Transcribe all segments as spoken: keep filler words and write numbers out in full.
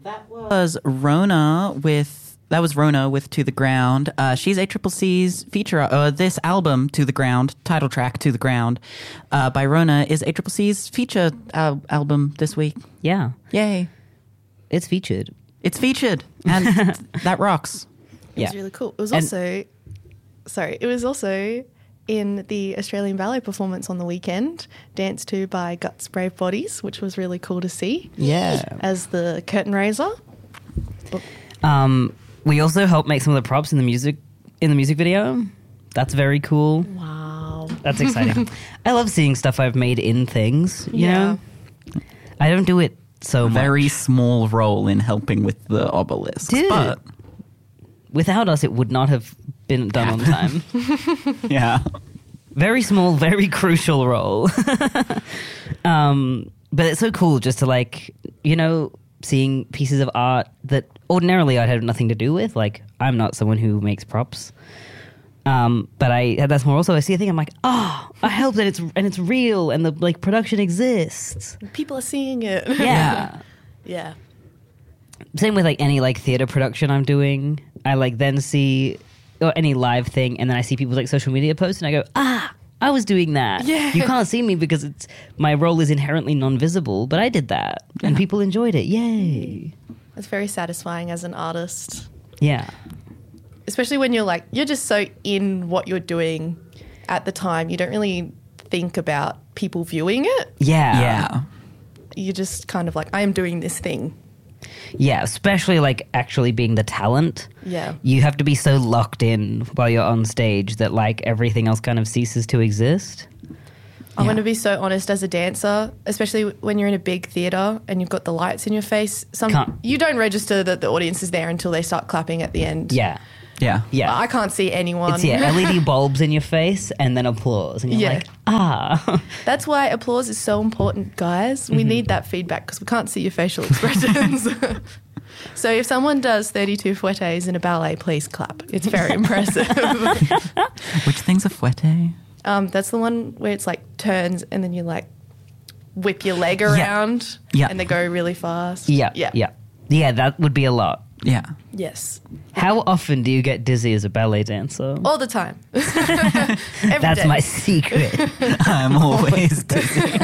That was Rona with that was Rona with To the Ground. Uh, she's A Triple C's feature. Uh, this album, To the Ground, title track To the Ground, uh, by Rona, is A Triple C's feature uh, album this week. Yeah, Yay! it's featured. It's featured, and that rocks. It Yeah. was really cool. It was And- also, sorry, it was also in the Australian Ballet performance on the weekend, danced to by Guts Brave Bodies, which was really cool to see Yeah. as the curtain raiser. Um, we also helped make some of the props in the music in the music video. That's very cool. Wow. That's exciting. I love seeing stuff I've made in things. You Yeah. know, I don't do it so much. Very small role in helping with the obelisk, Dude. but Without us, it would not have been done on time. yeah. Very small, very crucial role. um, but it's so cool just to like, you know, seeing pieces of art that ordinarily I'd have nothing to do with. Like, I'm not someone who makes props. Um, but I that's more also I see a thing, I'm like, oh, I hope that it's and it's real and the like production exists. People are seeing it. Yeah. Yeah. Same with like any like theater production I'm doing. I like then see or any live thing, and then I see people's like social media posts, and I go, ah, I was doing that. Yeah. You can't see me because it's my role is inherently non-visible, but I did that, and people enjoyed it. Yay! It's very satisfying as an artist, Yeah, especially when you're like, you're just so in what you're doing at the time. You don't really think about people viewing it. yeah, Yeah. You're just kind of like, I am doing this thing. yeah. Especially like actually being the talent. Yeah. You have to be so locked in while you're on stage that like everything else kind of ceases to exist. I'm Yeah. going to be so honest, as a dancer, especially when you're in a big theatre and you've got the lights in your face, some Can't- you don't register that the audience is there until they start clapping at the end. Yeah, Yeah. yeah. I can't see anyone. It's yeah, L E D bulbs in your face and then applause, and you're Yeah. like, ah. That's why applause is so important, guys. We need that feedback because we can't see your facial expressions. So if someone does thirty-two fouettes in a ballet, please clap. It's very impressive. Which thing's a fouette? Um, that's the one where it's like turns and then you like whip your leg around Yeah. and they go really fast. Yeah, Yeah. yeah, yeah. That would be a lot. Yeah. Yes. How often do you get dizzy as a ballet dancer? All the time. Every That's day. my secret. I'm always dizzy.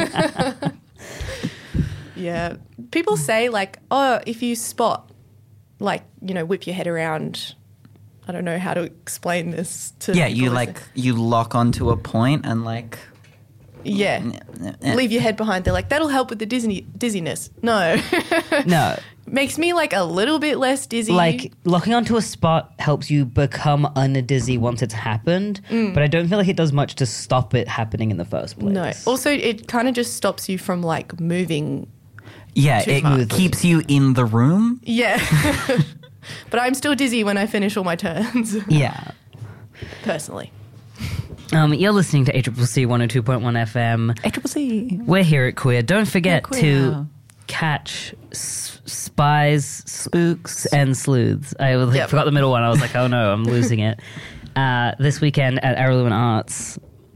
Yeah. People say like, oh, if you spot, like, you know, whip your head around. I don't know how to explain this to Yeah, people you listening. like you lock onto a point and like Yeah. Leave your head behind. They're like, that'll help with the dizzy- dizziness. No. No, Makes me like a little bit less dizzy. like locking onto a spot helps you become undizzy once it's happened, but I don't feel like it does much to stop it happening in the first place. no. Also, it kind of just stops you from like moving. yeah, Too it much. keeps you in the room. Yeah. But I'm still dizzy when I finish all my turns, Yeah. personally. Um, you're listening to A C C C one oh two point one F M. A Triple C. We're here at Queer. Don't forget We're to queer. catch s- spies, Spooks. and sleuths. I like, Yep. forgot the middle one. I was like, oh no, I'm losing it. Uh, this weekend at Araluen Arts.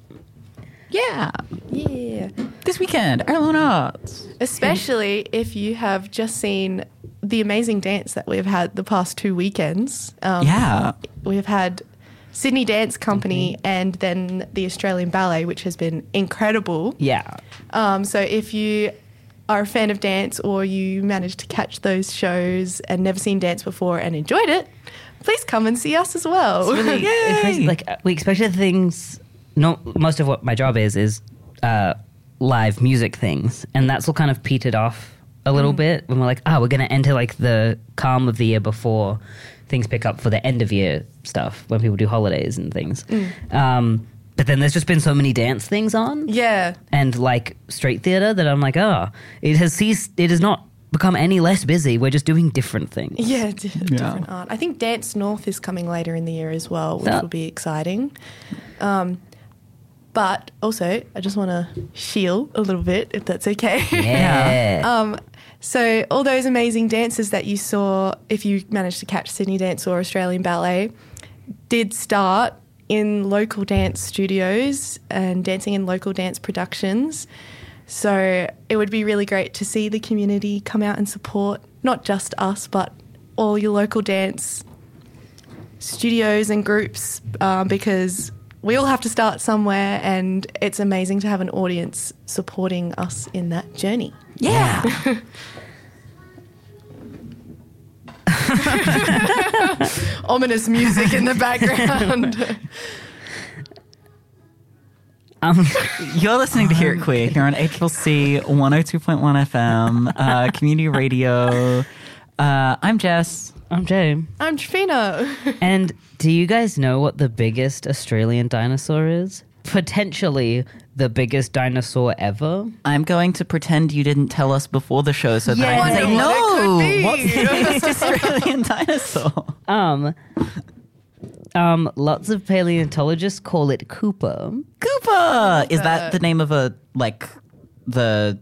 Yeah. Yeah. This weekend, Araluen Arts. Especially if you have just seen the amazing dance that we've had the past two weekends. Um, Yeah. We've had Sydney Dance Company and then the Australian Ballet, which has been incredible. Yeah. Um, so if you are a fan of dance or you managed to catch those shows and never seen dance before and enjoyed it, please come and see us as well. It's really it's crazy. Like uh, we expected things. No, most of what my job is is uh, live music things, and that's all kind of petered off a little bit when we're like, ah, we're going to enter like the calm of the year before things pick up for the end of year stuff when people do holidays and things. Um, but then there's just been so many dance things on Yeah. and like straight theater that I'm like, ah, it has ceased. It has not become any less busy. We're just doing different things. Yeah, d- different art. I think Dance North is coming later in the year as well, which That- will be exciting. Um, but also, I just want to shield a little bit, if that's okay. Yeah. um, so all those amazing dances that you saw, if you managed to catch Sydney Dance or Australian Ballet, did start in local dance studios and dancing in local dance productions. So it would be really great to see the community come out and support not just us, but all your local dance studios and groups, um, because we all have to start somewhere, and it's amazing to have an audience supporting us in that journey. Yeah. Ominous music in the background. Um, You're listening to Hear It Queer here on H L C one oh two point one F M, uh, community radio. Uh, I'm Jess. I'm Joe. I'm Trina. And do you guys know what the biggest Australian dinosaur is? Potentially the biggest dinosaur ever. I'm going to pretend you didn't tell us before the show so that Yeah. I can say, Wonder what it no, could be." what's the biggest Australian dinosaur? Um, um, lots of paleontologists call it Cooper. Cooper! Is that the name of a, like, the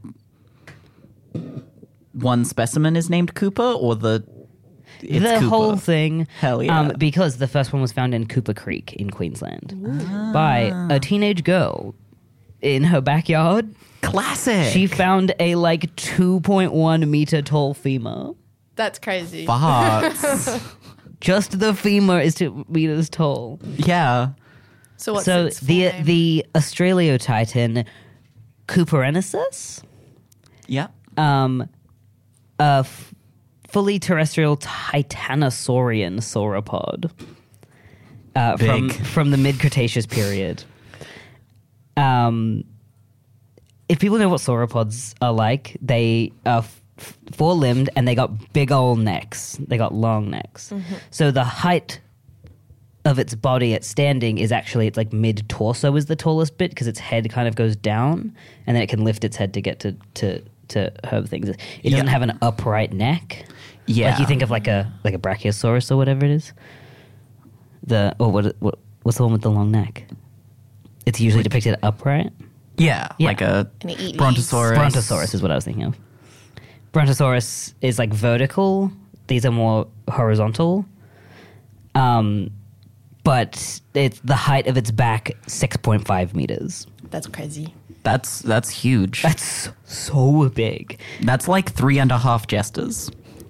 one specimen is named Cooper, or the it's the Cooper? whole thing. Hell yeah. Um, because the first one was found in Cooper Creek in Queensland by a teenage girl in her backyard. Classic. She found a like two point one meter tall femur. That's crazy. Farts. Just the femur is two meters tall. Yeah. So what's so its full the name? the Australiotitan Cooperensis, Yeah. um, a f- fully terrestrial titanosaurian sauropod uh, from Big. from the mid Cretaceous period. Um, if people know what sauropods are like, they are f- f- four-limbed and they got big old necks. They got long necks. So the height of its body at standing is actually, it's like mid-torso is the tallest bit because its head kind of goes down and then it can lift its head to get to, to, to herb things. It doesn't Yeah. have an upright neck. Yeah. Like you think of like a like a brachiosaurus or whatever it is. The or what, what what's the one with the long neck? It's usually depicted upright. Yeah. Yeah. Like a And it eat brontosaurus. Brontosaurus is what I was thinking of. Brontosaurus is like vertical. These are more horizontal. Um, but it's the height of its back six point five meters. That's crazy. That's that's huge. That's so big. That's like three and a half jesters.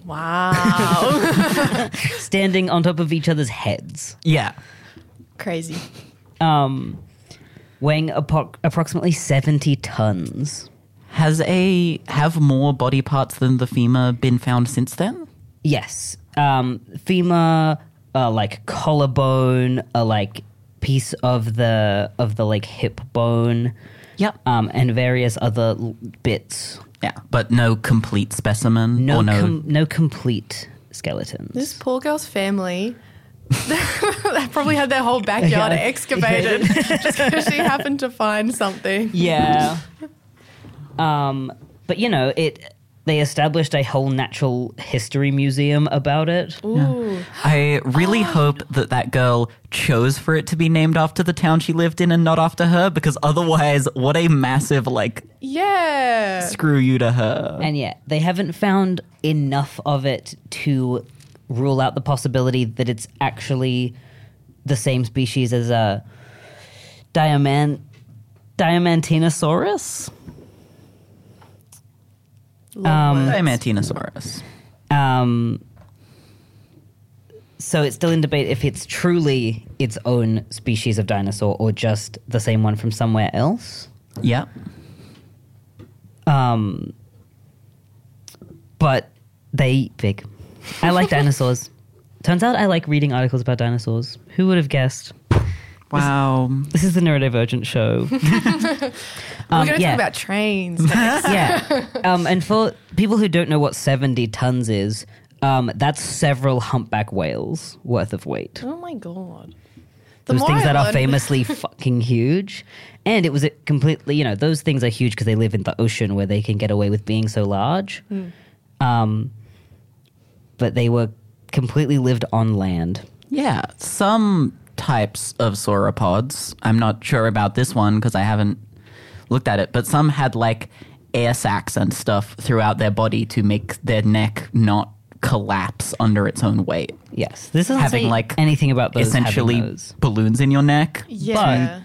Wow. Standing on top of each other's heads. Yeah. Crazy. Um, weighing apro- approximately seventy tons. Has a have more body parts than the femur been found since then? Yes. Um, femur, uh, like collarbone, a like piece of the of the like hip bone, Yep. um, and various other l- bits. Yeah, but no complete specimen No, or no. com- no complete skeletons. This poor girl's family, they probably had their whole backyard Yeah. excavated just because she happened to find something. Yeah. um, but you know, it. They established a whole natural history museum about it. Ooh. I really hope that that girl chose for it to be named after the town she lived in and not after her, because otherwise, what a massive like Yeah. screw you to her. And yet, they haven't found enough of it to rule out the possibility that it's actually the same species as a Diamant Diamantinosaurus. Long Um, words. Diamantinosaurus. Um, so it's still in debate if it's truly its own species of dinosaur or just the same one from somewhere else. Yeah. Um, but they big. I like dinosaurs. Turns out I like reading articles about dinosaurs. Who would have guessed? Wow. This is the Neurodivergent show. We're Um, going to yeah. talk about trains next. Yeah. Um, and for people who don't know what seventy tons is, um, that's several humpback whales worth of weight. Oh my God. The Those more things I that are learn- famously fucking huge. And it was a completely, you know, those things are huge because they live in the ocean where they can get away with being so large. Um, but they were completely lived on land. Yeah. Some types of sauropods, I'm not sure about this one because I haven't looked at it, but some had like air sacs and stuff throughout their body to make their neck not collapse under its own weight. Yes. This doesn't Having say like anything about those essentially having those. balloons in your neck. Yeah.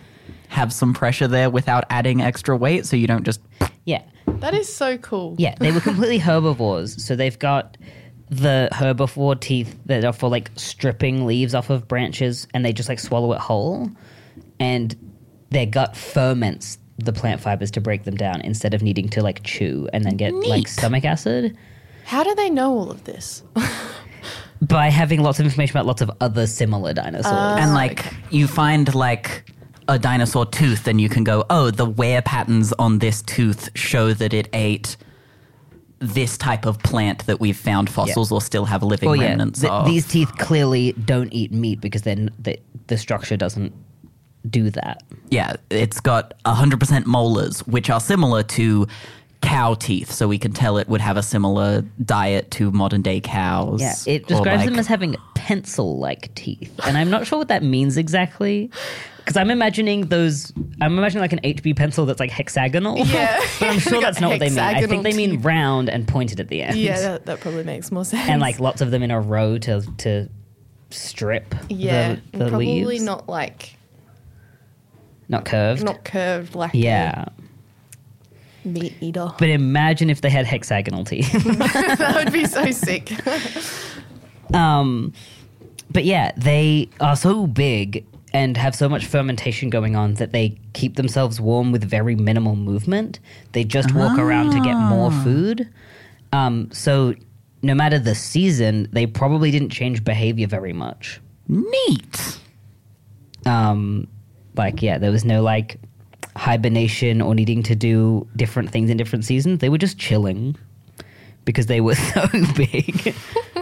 have some pressure there without adding extra weight, so you don't just. Yeah. That is so cool. Yeah, they were completely herbivores. So they've got the herbivore teeth that are for like stripping leaves off of branches, and they just like swallow it whole. And their gut ferments the plant fibers to break them down instead of needing to like chew and then get Neat. like stomach acid. How do they know all of this? By having lots of information about lots of other similar dinosaurs. Uh, And like you find like a dinosaur tooth, and you can go, oh, the wear patterns on this tooth show that it ate this type of plant that we've found fossils or still have living well, yeah, remnants th- of. these teeth clearly don't eat meat because then the, the structure doesn't do that. Yeah, it's got one hundred percent molars, which are similar to cow teeth, so we can tell it would have a similar diet to modern day cows. Yeah, it or describes like- them as having pencil-like teeth, and I'm not sure what that means exactly. Because I'm imagining those, I'm imagining like an H B pencil that's like hexagonal. Yeah. But I'm sure that's not what they mean. I think Hexagonal they mean teeth. round and pointed at the end. Yeah, that, that probably makes more sense. And like lots of them in a row to to strip yeah, the, the probably leaves. not like Not curved. not curved like Yeah. a meat eater. But imagine if they had hexagonal teeth. That would be so sick. Um, but yeah, they are so big and have so much fermentation going on that they keep themselves warm with very minimal movement. They just walk around to get more food. Um, so no matter the season, they probably didn't change behavior very much. Neat. Um, like, yeah, there was no like hibernation or needing to do different things in different seasons. They were just chilling because they were so big.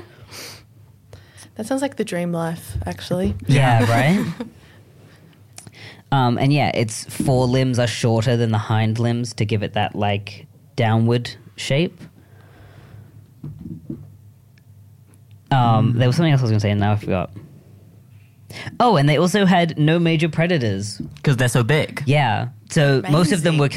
That sounds like the dream life, actually. Yeah, right? um, and yeah, its forelimbs are shorter than the hind limbs to give it that, like, downward shape. Um, there was something else I was going to say, and now I forgot. Oh, and they also had no major predators. Because they're so big. Yeah. So most of them Amazing. were